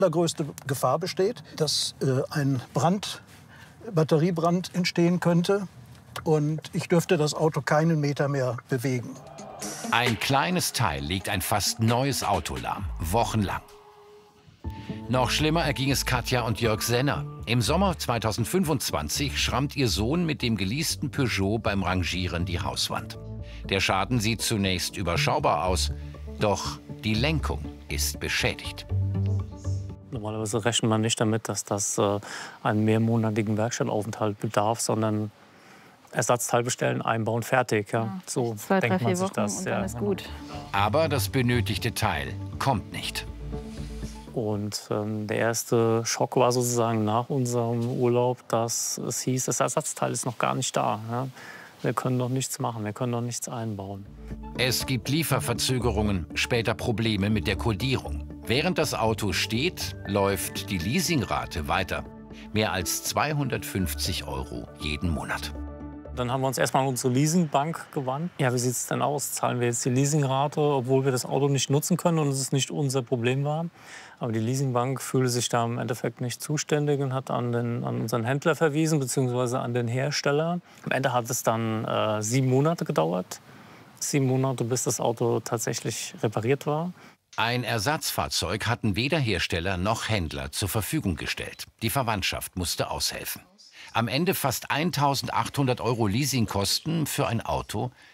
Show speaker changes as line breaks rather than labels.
Größte Gefahr besteht, dass ein Batteriebrand entstehen könnte. Und ich dürfte das Auto keinen Meter mehr bewegen.
Ein kleines Teil legt ein fast neues Auto lahm, wochenlang. Noch schlimmer erging es Katja und Jörg Senner. Im Sommer 2025 schrammt ihr Sohn mit dem geleasten Peugeot beim Rangieren die Hauswand. Der Schaden sieht zunächst überschaubar aus, doch die Lenkung ist beschädigt.
Normalerweise rechnet man nicht damit, dass das einen mehrmonatigen Werkstattaufenthalt bedarf, sondern Ersatzteil bestellen, einbauen, fertig. Ja. So
2, 3,
denkt man
4
sich
Wochen
das.
und dann ist gut.
Aber das benötigte Teil kommt nicht.
Und der erste Schock war sozusagen nach unserem Urlaub, dass es hieß, das Ersatzteil ist noch gar nicht da. Ja. Wir können noch nichts machen, wir können noch nichts einbauen.
Es gibt Lieferverzögerungen, später Probleme mit der Kodierung. Während das Auto steht, läuft die Leasingrate weiter. Mehr als 250 € jeden Monat.
Dann haben wir uns erstmal an unsere Leasingbank gewandt. Ja, wie sieht es denn aus? Zahlen wir jetzt die Leasingrate, obwohl wir das Auto nicht nutzen können und es nicht unser Problem war? Aber die Leasingbank fühlte sich da im Endeffekt nicht zuständig und hat an unseren Händler verwiesen, beziehungsweise an den Hersteller. Am Ende hat es dann 7 Monate gedauert. 7 Monate, bis das Auto tatsächlich repariert war.
Ein Ersatzfahrzeug hatten weder Hersteller noch Händler zur Verfügung gestellt. Die Verwandtschaft musste aushelfen. Am Ende fast 1.800 € Leasingkosten für ein Auto,